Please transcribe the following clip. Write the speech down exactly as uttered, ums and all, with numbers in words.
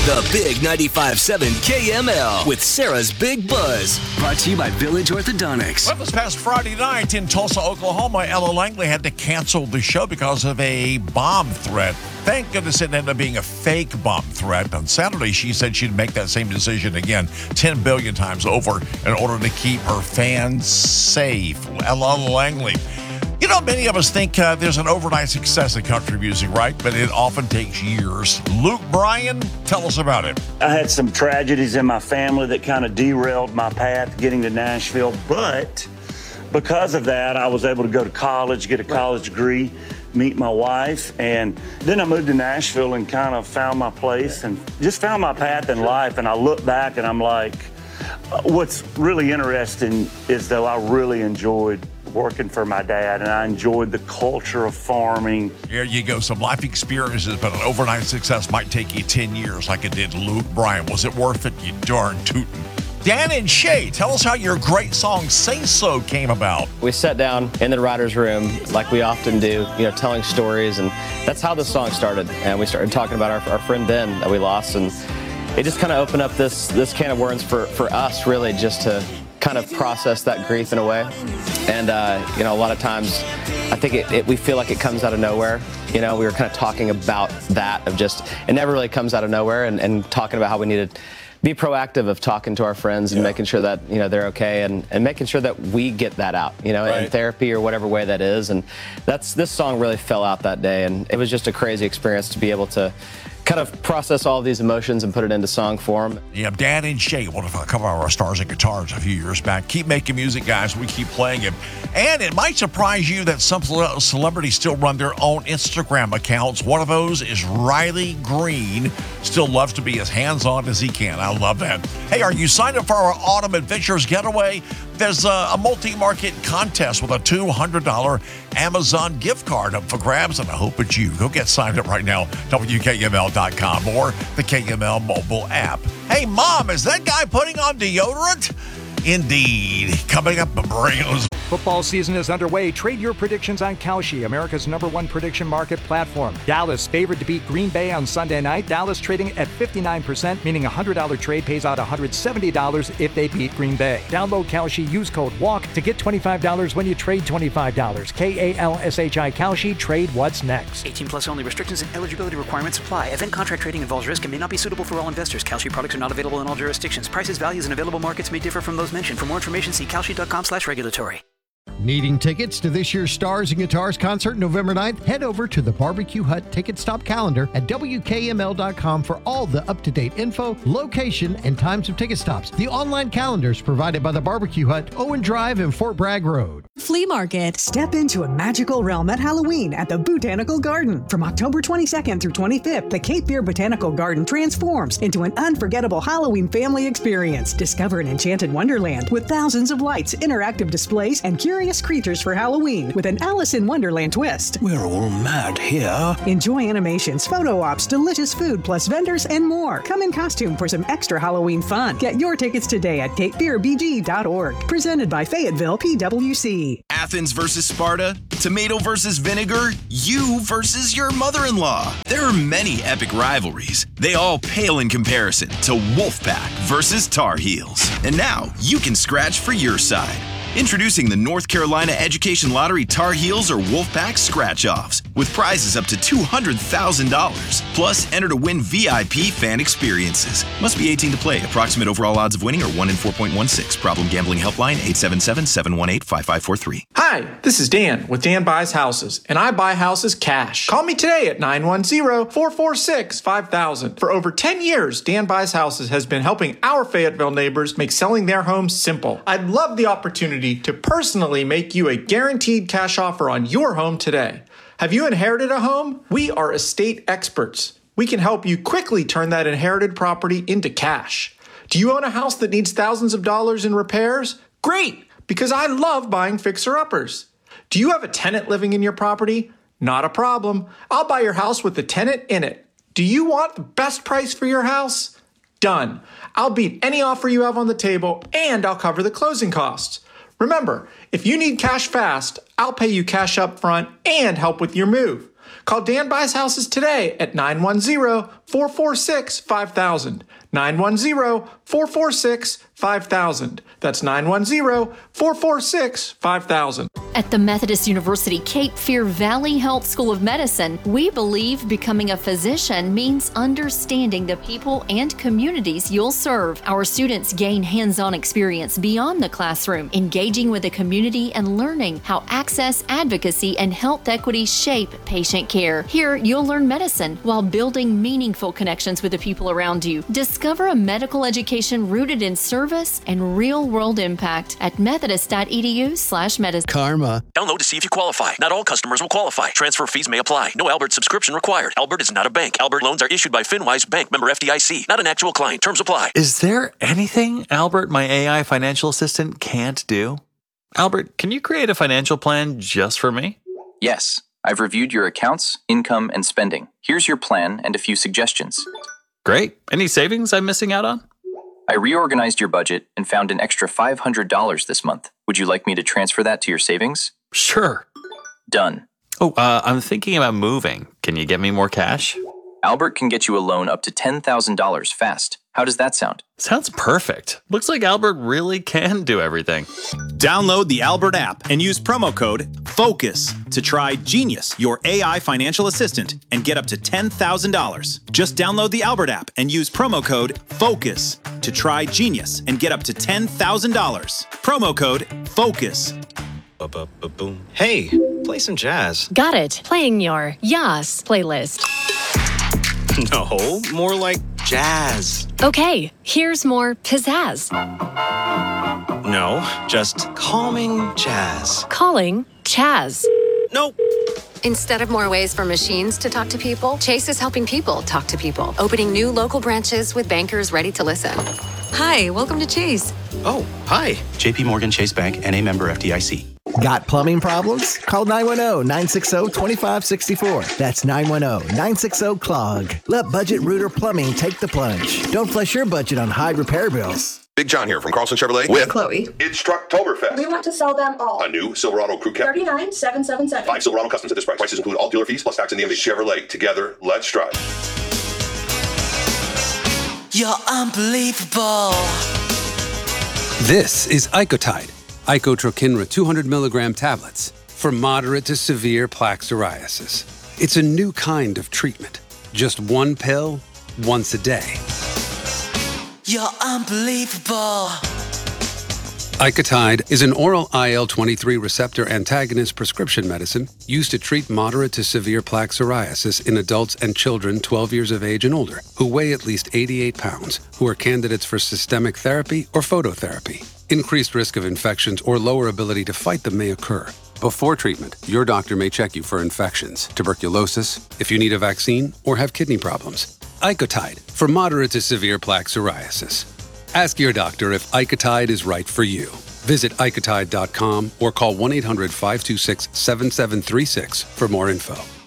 The Big ninety-five point seven K M L with Sarah's Big Buzz. Brought to you by Village Orthodontics. Well, this past Friday night in Tulsa, Oklahoma, Ella Langley had to cancel the show because of a bomb threat. Thank goodness it ended up being a fake bomb threat. On Saturday, she said she'd make that same decision again ten billion times over in order to keep her fans safe. Ella Langley. You know, many of us think uh, there's an overnight success in country music, right? But it often takes years. Luke Bryan, tell us about it. I had some tragedies in my family that kind of derailed my path getting to Nashville. But because of that, I was able to go to college, get a college degree, meet my wife. And then I moved to Nashville and kind of found my place and just found my path in life. And I look back and I'm like, what's really interesting is, though, I really enjoyed working for my dad, and I enjoyed the culture of farming. There you go, some life experiences, but an overnight success might take you ten years like it did Luke Bryan. Was it worth it, you darn tootin'? Dan and Shay, tell us how your great song Say So came about. We sat down in the writer's room like we often do, you know, telling stories, and that's how the song started. And we started talking about our, our friend Ben that we lost, and it just kind of opened up this this can of worms for, for us, really, just to kind of process that grief in a way. And, uh, you know, a lot of times I think it, it, we feel like it comes out of nowhere. You know, we were kind of talking about that, of just, it never really comes out of nowhere, and, and talking about how we need to be proactive of talking to our friends and yeah. making sure that, you know, they're okay, and, and making sure that we get that out, you know, right. in therapy or whatever way that is. And that's, this song really fell out that day, and it was just a crazy experience to be able to kind of process all of these emotions and put it into song form. Yeah, Dan and Shay, one of a couple of our stars and guitars a few years back. Keep making music, guys. We keep playing it. And it might surprise you that some celebrities still run their own Instagram accounts. One of those is Riley Green. Still loves to be as hands-on as he can. I love that. Hey, are you signed up for our Autumn Adventures getaway? There's a, a multi-market contest with a two hundred dollars Amazon gift card up for grabs, and I hope it's you. Go get signed up right now, W K M L dot com or the K M L mobile app. Hey, Mom, is that guy putting on deodorant? Indeed. Coming up, Brains. Football season is underway. Trade your predictions on Kalshi, America's number one prediction market platform. Dallas favored to beat Green Bay on Sunday night. Dallas trading at fifty-nine percent, meaning a one hundred dollars trade pays out one hundred seventy dollars if they beat Green Bay. Download Kalshi, use code WALK to get twenty-five dollars when you trade twenty-five dollars. K A L S H I Kalshi, trade what's next. eighteen plus only. Restrictions and eligibility requirements apply. Event contract trading involves risk and may not be suitable for all investors. Kalshi products are not available in all jurisdictions. Prices, values, and available markets may differ from those mentioned. For more information, see kalshi dot com slash regulatory. Needing tickets to this year's Stars and Guitars concert November ninth? Head over to the Barbecue Hut Ticket Stop calendar at W K M L dot com for all the up-to-date info, location, and times of ticket stops. The online calendar is provided by the Barbecue Hut, Owen Drive, and Fort Bragg Road. Flea Market. Step into a magical realm at Halloween at the Botanical Garden. From October twenty-second through twenty-fifth, the Cape Fear Botanical Garden transforms into an unforgettable Halloween family experience. Discover an enchanted wonderland with thousands of lights, interactive displays, and curious creatures for Halloween with an Alice in Wonderland twist. We're all mad here. Enjoy animations, photo ops, delicious food, plus vendors and more. Come in costume for some extra Halloween fun. Get your tickets today at cape fear b g dot org. Presented by Fayetteville P W C. Athens versus Sparta, tomato versus vinegar, you versus your mother-in-law. There are many epic rivalries. They all pale in comparison to Wolfpack versus Tar Heels. And now you can scratch for your side. Introducing the North Carolina Education Lottery Tar Heels or Wolfpack Scratch-Offs with prizes up to two hundred thousand dollars. Plus, enter to win V I P fan experiences. Must be eighteen to play. Approximate overall odds of winning are one in four point one six. Problem gambling helpline eight seven seven, seven one eight, five five four three. Hi, this is Dan with Dan Buys Houses, and I buy houses cash. Call me today at nine one zero, four four six, five thousand. For over ten years, Dan Buys Houses has been helping our Fayetteville neighbors make selling their homes simple. I'd love the opportunity to personally make you a guaranteed cash offer on your home today. Have you inherited a home? We are estate experts. We can help you quickly turn that inherited property into cash. Do you own a house that needs thousands of dollars in repairs? Great, because I love buying fixer-uppers. Do you have a tenant living in your property? Not a problem. I'll buy your house with the tenant in it. Do you want the best price for your house? Done. I'll beat any offer you have on the table, and I'll cover the closing costs. Remember, if you need cash fast, I'll pay you cash up front and help with your move. Call Dan Buys Houses today at nine one zero, four four six, five thousand. nine one zero, four four six, five thousand. That's nine one zero, four four six, five thousand. At the Methodist University Cape Fear Valley Health School of Medicine, we believe becoming a physician means understanding the people and communities you'll serve. Our students gain hands-on experience beyond the classroom, engaging with the community and learning how access, advocacy, and health equity shape patient care. Here, you'll learn medicine while building meaningful connections with the people around you. Discover a medical education rooted in service and real-world impact at methodist.edu slash medicine. Karma. Download to see if you qualify. Not all customers will qualify. Transfer fees may apply. No Albert subscription required. Albert is not a bank. Albert loans are issued by FinWise Bank, member F D I C. Not an actual client. Terms apply. Is there anything Albert, my A I financial assistant, can't do? Albert, can you create a financial plan just for me? Yes. I've reviewed your accounts, income, and spending. Here's your plan and a few suggestions. Great. Any savings I'm missing out on? I reorganized your budget and found an extra five hundred dollars this month. Would you like me to transfer that to your savings? Sure. Done. Oh, uh, I'm thinking about moving. Can you get me more cash? Albert can get you a loan up to ten thousand dollars fast. How does that sound? Sounds perfect. Looks like Albert really can do everything. Download the Albert app and use promo code FOCUS to try Genius, your A I financial assistant, and get up to ten thousand dollars. Just download the Albert app and use promo code FOCUS to try Genius and get up to ten thousand dollars. Promo code FOCUS. Ba-ba-ba-boom. Hey, play some jazz. Got it. Playing your Yas playlist. No, more like jazz. Okay, here's more pizzazz. No, just calming jazz. Calling Chaz. Nope. Instead of more ways for machines to talk to people, Chase is helping people talk to people, opening new local branches with bankers ready to listen. Hi, welcome to Chase. Oh, hi. J P Morgan Chase Bank, N A member F D I C. Got plumbing problems? Call nine one zero, nine six zero, two five six four. That's nine one zero, nine six zero, C L O G. Let Budget Rooter Plumbing take the plunge. Don't flush your budget on high repair bills. Big John here from Carlson Chevrolet with Chloe. It's Trucktoberfest. We want to sell them all. A new Silverado Crew Cab. thirty-nine thousand seven hundred seventy-seven. Five Silverado Customs at this price. Prices include all dealer fees plus tax and the M V. Chevrolet. Together, let's drive. You're unbelievable. This is Icotide, Icotrokinra two hundred milligram tablets for moderate to severe plaque psoriasis. It's a new kind of treatment. Just one pill, once a day. You're unbelievable. Icotide is an oral I L twenty-three receptor antagonist prescription medicine used to treat moderate to severe plaque psoriasis in adults and children twelve years of age and older who weigh at least eighty-eight pounds, who are candidates for systemic therapy or phototherapy. Increased risk of infections or lower ability to fight them may occur. Before treatment, your doctor may check you for infections, tuberculosis, if you need a vaccine, or have kidney problems. Icotide for moderate to severe plaque psoriasis. Ask your doctor if Icotide is right for you. Visit icotide dot com or call one eight hundred, five two six, seven seven three six for more info.